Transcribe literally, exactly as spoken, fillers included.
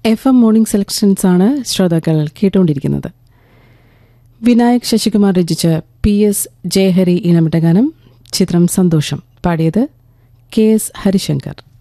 F M morning selections ആണ് ശ്രോതാക്കൾ കേട്ടുകൊണ്ടിരിക്കുന്നത്. വിനായക് ശശികുമാർ രചിച്ച പി എസ് ജയഹരി ഇണമിട്ട ഗാനം, ചിത്രം സന്തോഷം, പാടിയത് കെ എസ് ഹരിശങ്കർ.